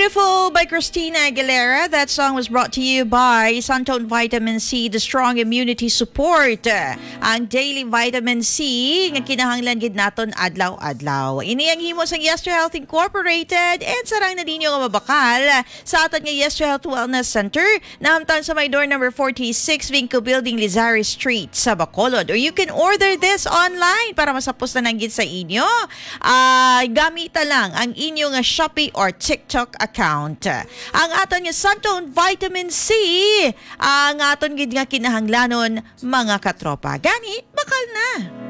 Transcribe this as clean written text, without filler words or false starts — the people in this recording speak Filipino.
Beautiful by Christina Aguilera. That song was brought to you by Santone Vitamin C, the strong immunity support. Ang daily vitamin C nga kinahanglan gid naton adlaw-adlaw. Ini ang himo sa Yes to Health Incorporated and sarang na dinyo nga mabakal sa aton nga Yes to Health Wellness Center na hamtang sa may door number 46 Vinco Building, Lizares Street sa Bacolod. Or you can order this online para masapos na nanggit sa inyo. Gamita lang ang inyo nga Shopee or TikTok account. Ang aton nga Santone Vitamin C, ang aton gid nga kinahanglanon mga katropa. Gani, bakal na.